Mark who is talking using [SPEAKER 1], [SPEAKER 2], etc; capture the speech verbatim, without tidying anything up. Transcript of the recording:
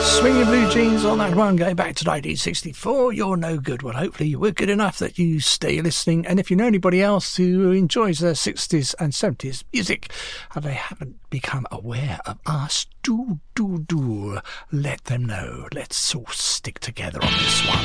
[SPEAKER 1] Swinging Blue Jeans on that one, going back to nineteen sixty-four. You're no good. Well, hopefully you were good enough that you stay listening. And if you know anybody else who enjoys their sixties and seventies music and they haven't become aware of us, do, do, do let them know. Let's all stick together on this one.